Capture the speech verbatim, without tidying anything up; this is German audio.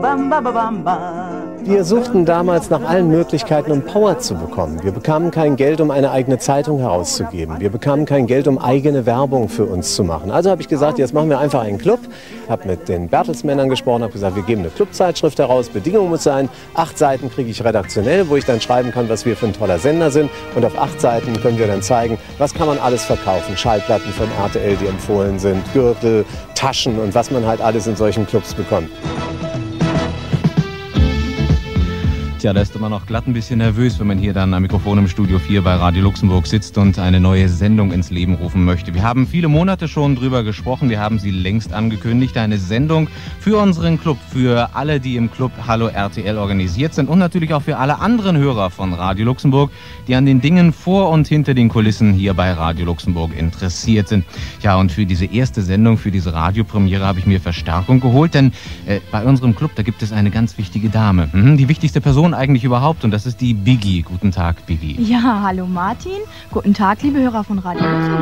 Wir suchten damals nach allen Möglichkeiten, um Power zu bekommen. Wir bekamen kein Geld, um eine eigene Zeitung herauszugeben. Wir bekamen kein Geld, um eigene Werbung für uns zu machen. Also habe ich gesagt, jetzt machen wir einfach einen Club. Ich habe mit den Bertelsmännern gesprochen, habe gesagt, wir geben eine Clubzeitschrift heraus. Bedingung muss sein, acht Seiten kriege ich redaktionell, wo ich dann schreiben kann, was wir für ein toller Sender sind. Und auf acht Seiten können wir dann zeigen, was kann man alles verkaufen. Schallplatten von R T L, die empfohlen sind, Gürtel, Taschen und was man halt alles in solchen Clubs bekommt. Tja, da ist man noch glatt ein bisschen nervös, wenn man hier dann am Mikrofon im Studio vier bei Radio Luxemburg sitzt und eine neue Sendung ins Leben rufen möchte. Wir haben viele Monate schon drüber gesprochen, wir haben sie längst angekündigt. Eine Sendung für unseren Club, für alle, die im Club Hallo R T L organisiert sind und natürlich auch für alle anderen Hörer von Radio Luxemburg, die an den Dingen vor und hinter den Kulissen hier bei Radio Luxemburg interessiert sind. Ja, und für diese erste Sendung, für diese Radiopremiere habe ich mir Verstärkung geholt, denn äh, bei unserem Club, da gibt es eine ganz wichtige Dame. Mhm, die wichtigste Person eigentlich überhaupt und das ist die Biggie. Guten Tag, Biggie. Ja, hallo Martin. Guten Tag, liebe Hörer von Radio Luxemburg.